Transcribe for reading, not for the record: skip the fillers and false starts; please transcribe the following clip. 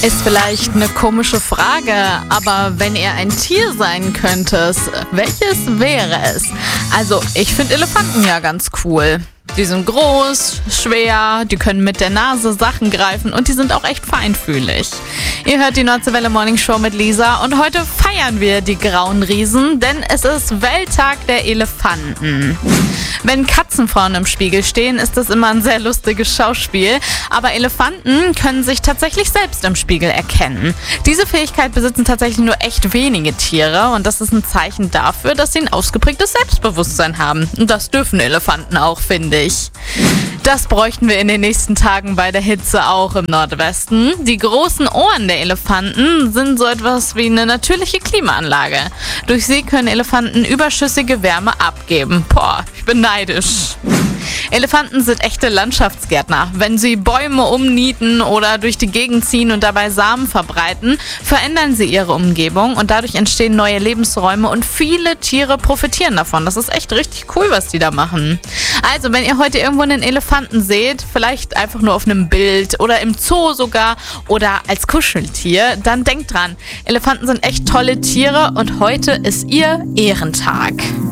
Ist vielleicht eine komische Frage, aber wenn ihr ein Tier sein könntet, welches wäre es? Also, ich finde Elefanten ja ganz cool. Die sind groß, schwer, die können mit der Nase Sachen greifen und die sind auch echt feinfühlig. Ihr hört die Nordseewelle Morning Show mit Lisa und heute feiern wir die grauen Riesen, denn es ist Welttag der Elefanten. Wenn Katzenfrauen im Spiegel stehen, ist das immer ein sehr lustiges Schauspiel, aber Elefanten können sich tatsächlich selbst im Spiegel erkennen. Diese Fähigkeit besitzen tatsächlich nur echt wenige Tiere und das ist ein Zeichen dafür, dass sie ein ausgeprägtes Selbstbewusstsein haben. Und das dürfen Elefanten auch, finde ich. Das bräuchten wir in den nächsten Tagen bei der Hitze auch im Nordwesten. Die großen Ohren der Elefanten sind so etwas wie eine natürliche Klimaanlage. Durch sie können Elefanten überschüssige Wärme abgeben. Boah, ich bin neidisch. Elefanten sind echte Landschaftsgärtner. Wenn sie Bäume umnieten oder durch die Gegend ziehen und dabei Samen verbreiten, verändern sie ihre Umgebung und dadurch entstehen neue Lebensräume und viele Tiere profitieren davon. Das ist echt richtig cool, was die da machen. Also, wenn ihr heute irgendwo einen Elefanten seht, vielleicht einfach nur auf einem Bild oder im Zoo sogar oder als Kuscheltier, dann denkt dran, Elefanten sind echt tolle Tiere und heute ist ihr Ehrentag.